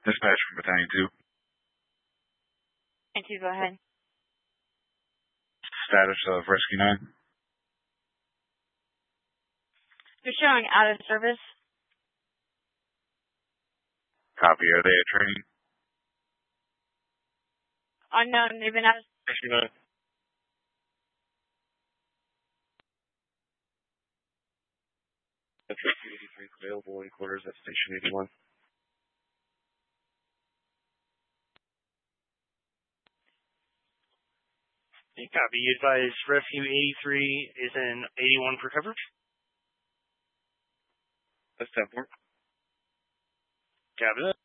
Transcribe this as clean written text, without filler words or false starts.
Dispatch from Battalion 2. And 2, go ahead. Status of Rescue 9. You're showing out of service. Copy. Are they at training? Unknown. They've been out of Rescue 9. That's Rescue 83 available in quarters at Station 81. Copy. You advise Rescue 83 is in 81 for coverage? That's 10-4. Copy that.